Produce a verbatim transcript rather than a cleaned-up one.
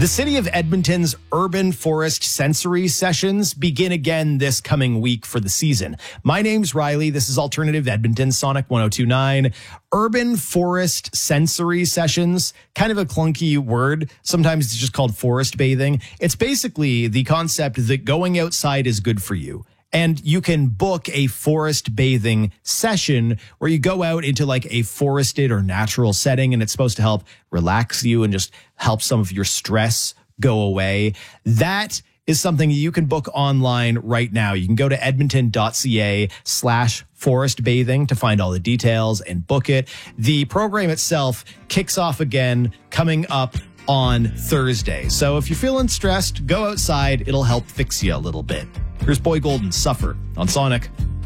The city of Edmonton's Urban Forest Sensory Sessions begin again this coming week for the season. My name's Riley. This is Alternative Edmonton, Sonic one oh two point nine. Urban Forest Sensory Sessions, kind of a clunky word. Sometimes it's just called forest bathing. It's basically the concept that going outside is good for you. And you can book a forest bathing session where you go out into like a forested or natural setting, and it's supposed to help relax you and just help some of your stress go away. That is something you can book online right now. You can go to edmonton.ca slash forest bathing to find all the details and book it. The program itself kicks off again coming up on Thursday. So if you're feeling stressed, go outside. It'll help fix you a little bit. Here's Boy Golden, Suffer on Sonic.